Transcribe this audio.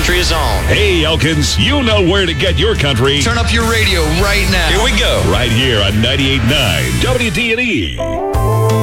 country is on. Hey, Elkins, you know where to get your country. Turn up your radio right now. Here we go. Right here on 98.9 WD&E.